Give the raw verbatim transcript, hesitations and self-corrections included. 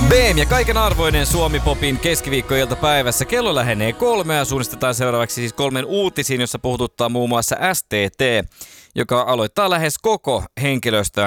B M ja kaiken arvoinen Suomi-popin keskiviikkoiltapäivässä. Kello lähenee kolmea. Suunnistetaan seuraavaksi siis kolmen uutisiin, jossa puhututtaa muun muassa S T T, joka aloittaa lähes koko henkilöstöön